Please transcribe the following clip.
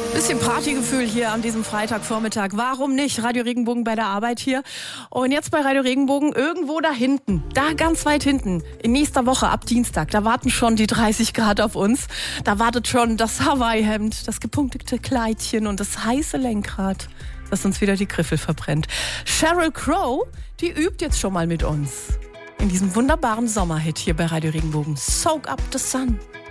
Bisschen Partygefühl hier an diesem Freitagvormittag. Warum nicht? Radio Regenbogen bei der Arbeit hier. Und jetzt bei Radio Regenbogen irgendwo da hinten, da ganz weit hinten, in nächster Woche ab Dienstag, da warten schon die 30 Grad auf uns. Da wartet schon das Hawaii-Hemd, das gepunktete Kleidchen und das heiße Lenkrad, das uns wieder die Griffel verbrennt. Sheryl Crow, die übt jetzt schon mal mit uns. In diesem wunderbaren Sommerhit hier bei Radio Regenbogen. Soak up the sun.